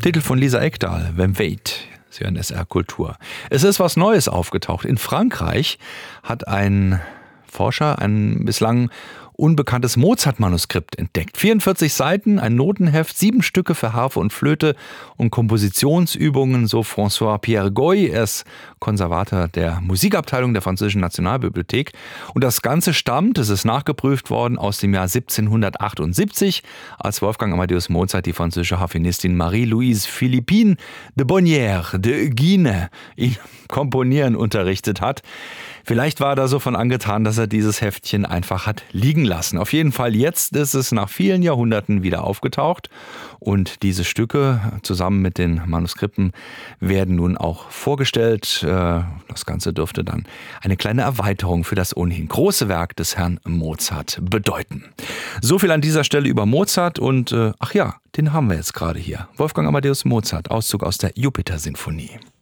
Titel von Lisa Ekdahl, Wem weet. Sie hören SR Kultur. Es ist was Neues aufgetaucht. In Frankreich hat ein Forscher ein bislang unbekanntes Mozart-Manuskript entdeckt. 44 Seiten, ein Notenheft, 7 Stücke für Harfe und Flöte und Kompositionsübungen, so François-Pierre Goy. Er ist Konservator der Musikabteilung der Französischen Nationalbibliothek. Und das Ganze stammt, es ist nachgeprüft worden, aus dem Jahr 1778, als Wolfgang Amadeus Mozart die französische Harfenistin Marie-Louise Philippine de Bonnières de Guine ihn komponieren unterrichtet hat. Vielleicht war er da so von angetan, dass er dieses Heftchen einfach hat liegen lassen. Auf jeden Fall jetzt ist es nach vielen Jahrhunderten wieder aufgetaucht und diese Stücke zusammen mit den Manuskripten werden nun auch vorgestellt. Das Ganze dürfte dann eine kleine Erweiterung für das ohnehin große Werk des Herrn Mozart bedeuten. So viel an dieser Stelle über Mozart und den haben wir jetzt gerade hier. Wolfgang Amadeus Mozart, Auszug aus der Jupiter-Sinfonie.